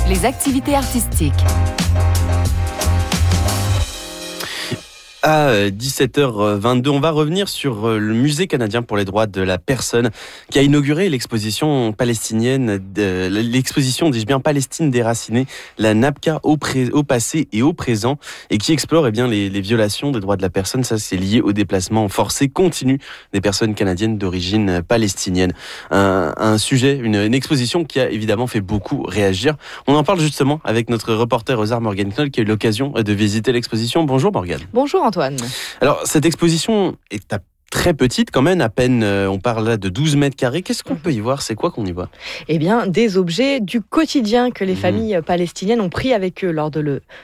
les activités artistiques. À 17h22, on va revenir sur le Musée canadien pour les droits de la personne qui a inauguré l'exposition palestinienne, l'exposition, dis-je bien, Palestine déracinée, la NAPCA au passé et au présent, et qui explore les violations des droits de la personne. Ça, c'est lié au déplacement forcé continu des personnes canadiennes d'origine palestinienne. Un sujet, une exposition qui a évidemment fait beaucoup réagir. On en parle justement avec notre reporter Ozar Morgan-Knoll qui a eu l'occasion de visiter l'exposition. Bonjour Morgane. Bonjour Antoine. Alors, cette exposition est très petite quand même, à peine, on parle là de 12 mètres carrés. Qu'est-ce qu'on peut y voir ? C'est quoi qu'on y voit ? Eh bien, des objets du quotidien que les familles palestiniennes ont pris avec eux lors de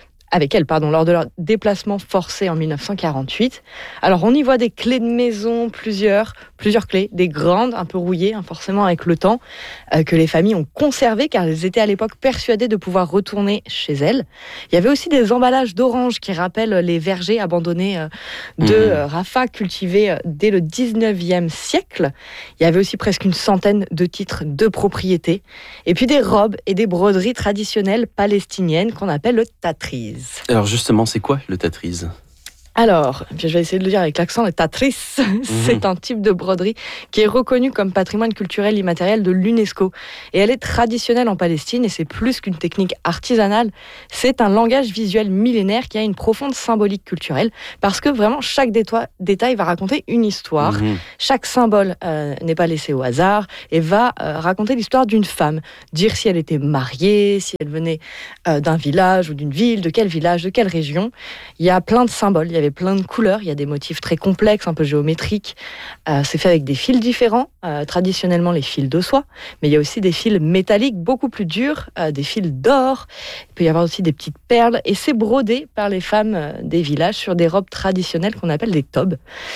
leur déplacement forcé en 1948. Alors, on y voit des clés de maison, plusieurs clés, des grandes, un peu rouillées, forcément avec le temps, que les familles ont conservées car elles étaient à l'époque persuadées de pouvoir retourner chez elles. Il y avait aussi des emballages d'oranges qui rappellent les vergers abandonnés de Rafah, cultivés dès le 19e siècle. Il y avait aussi presque une centaine de titres de propriété. Et puis des robes et des broderies traditionnelles palestiniennes qu'on appelle le tatriz. Alors justement, c'est quoi le tatriz ? Alors, je vais essayer de le dire avec l'accent, le tatriz, c'est un type de broderie qui est reconnu comme patrimoine culturel immatériel de l'UNESCO. Et elle est traditionnelle en Palestine et c'est plus qu'une technique artisanale, c'est un langage visuel millénaire qui a une profonde symbolique culturelle parce que vraiment chaque détail va raconter une histoire. Chaque symbole n'est pas laissé au hasard et va raconter l'histoire d'une femme. Dire si elle était mariée, si elle venait d'un village ou d'une ville, de quel village, de quelle région. Il y a plein de symboles, il y avait plein de couleurs, il y a des motifs très complexes, un peu géométriques. C'est fait avec des fils différents, traditionnellement les fils de soie, mais il y a aussi des fils métalliques beaucoup plus durs, des fils d'or. Il peut y avoir aussi des petites perles et c'est brodé par les femmes des villages sur des robes traditionnelles qu'on appelle des tobes.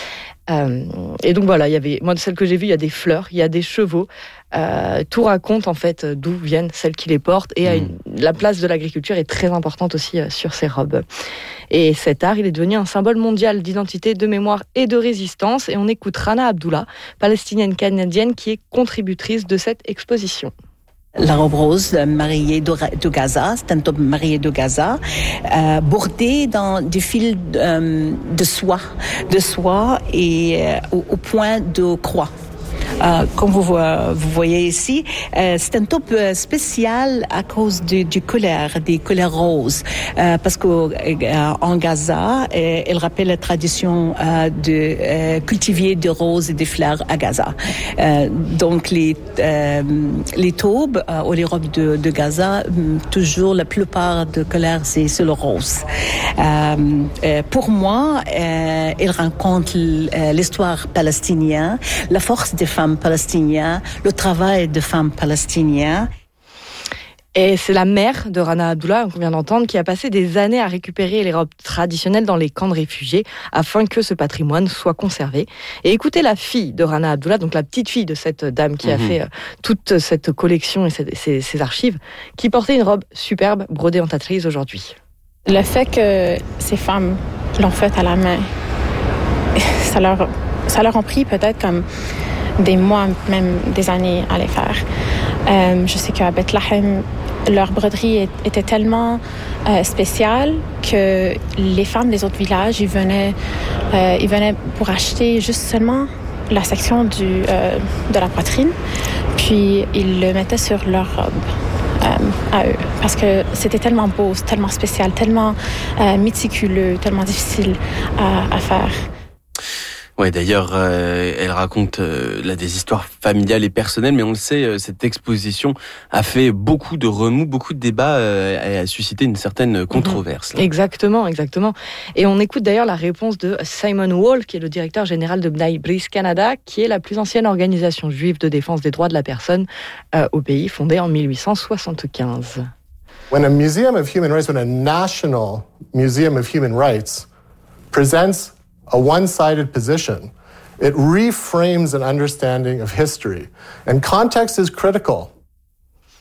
Et donc voilà, moi de celles que j'ai vues, il y a des fleurs, il y a des chevaux. Tout raconte en fait d'où viennent celles qui les portent et la place de l'agriculture est très importante aussi sur ces robes. Et cet art, il est devenu un symbole mondial d'identité, de mémoire et de résistance. Et on écoute Rana Abdullah, palestinienne canadienne, qui est contributrice de cette exposition. La robe rose mariée de Gaza, c'est un top marié de Gaza, bordé dans des fils de soie et au point de croix. Comme vous voyez ici, c'est un top spécial à cause des couleurs roses, parce qu'en Gaza, elle rappelle la tradition de cultiver des roses et des fleurs à Gaza. Donc les taubes ou les robes de Gaza, toujours la plupart de couleurs c'est le rose. Pour moi, elle raconte l'histoire palestinienne, la force des femmes palestiniennes, le travail des femmes palestiniennes. Et c'est la mère de Rana Abdullah, qu'on vient d'entendre, qui a passé des années à récupérer les robes traditionnelles dans les camps de réfugiés afin que ce patrimoine soit conservé. Et écoutez la fille de Rana Abdullah, donc la petite fille de cette dame qui a fait toute cette collection et ces archives, qui portait une robe superbe brodée en tatriz aujourd'hui. Le fait que ces femmes l'ont faite à la main, ça leur a pris peut-être comme des mois, même des années à les faire. Je sais qu'à Bethléem, leur broderie était tellement spéciale que les femmes des autres villages, ils venaient pour acheter juste seulement la section de la poitrine, puis ils le mettaient sur leur robe. À eux, parce que c'était tellement beau, tellement spécial, tellement méticuleux, tellement difficile à faire. Ouais, d'ailleurs, elle raconte des histoires familiales et personnelles, mais on le sait, cette exposition a fait beaucoup de remous, beaucoup de débats, a suscité une certaine controverse. Là. Exactement. Et on écoute d'ailleurs la réponse de Simon Wall, qui est le directeur général de Bnai Bris Canada, qui est la plus ancienne organisation juive de défense des droits de la personne au pays, fondée en 1875. When a museum of human rights, when a national museum of human rights presents a one-sided position, it reframes an understanding of history. And context is critical.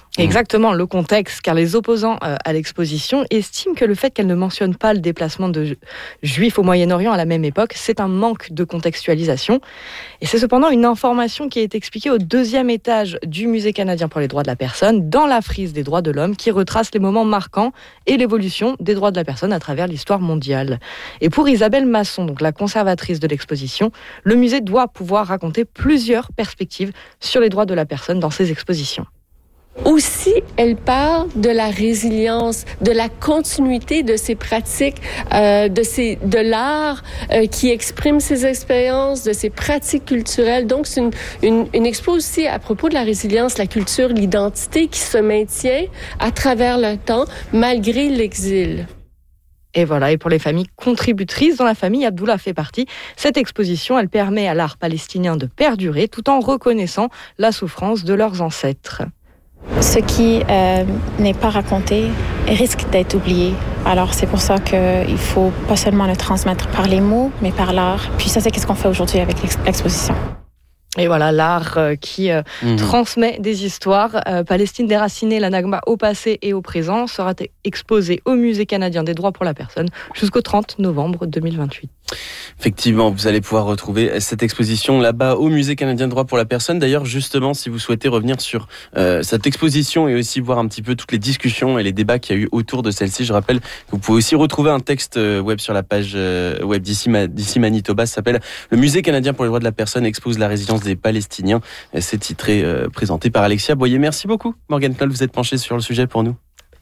Exactement, le contexte, car les opposants à l'exposition estiment que le fait qu'elle ne mentionne pas le déplacement de juifs au Moyen-Orient à la même époque, c'est un manque de contextualisation. Et c'est cependant une information qui est expliquée au 2e étage du Musée canadien pour les droits de la personne, dans la frise des droits de l'homme, qui retrace les moments marquants et l'évolution des droits de la personne à travers l'histoire mondiale. Et pour Isabelle Masson, donc la conservatrice de l'exposition, le musée doit pouvoir raconter plusieurs perspectives sur les droits de la personne dans ses expositions. Aussi, elle parle de la résilience, de la continuité de ces pratiques, de l'art qui exprime ces expériences, de ces pratiques culturelles. Donc, c'est une expo aussi à propos de la résilience, la culture, l'identité qui se maintient à travers le temps, malgré l'exil. Et voilà, et pour les familles contributrices dont la famille Abdullah fait partie, cette exposition, elle permet à l'art palestinien de perdurer tout en reconnaissant la souffrance de leurs ancêtres. Ce qui n'est pas raconté risque d'être oublié. Alors c'est pour ça qu'il faut pas seulement le transmettre par les mots, mais par l'art. Puis ça, c'est ce qu'on fait aujourd'hui avec l'exposition. Et voilà, l'art qui transmet des histoires. Palestine déracinée, la Nakba au passé et au présent, sera exposée au Musée canadien des droits pour la personne jusqu'au 30 novembre 2028. Effectivement, vous allez pouvoir retrouver cette exposition là-bas au Musée canadien des droits pour la personne. D'ailleurs, justement, si vous souhaitez revenir sur cette exposition et aussi voir un petit peu toutes les discussions et les débats qu'il y a eu autour de celle-ci, je rappelle que vous pouvez aussi retrouver un texte web sur la page web d'ici Manitoba. Ça s'appelle « Le Musée canadien pour les droits de la personne expose la résilience des Palestiniens ». C'est titré, présenté par Alexia Boyer. Merci beaucoup, Morgane Knoll, vous êtes penchée sur le sujet pour nous.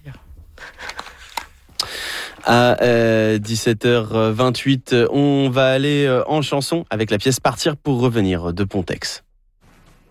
À 17h28, on va aller en chanson avec la pièce Partir pour revenir de Pontex.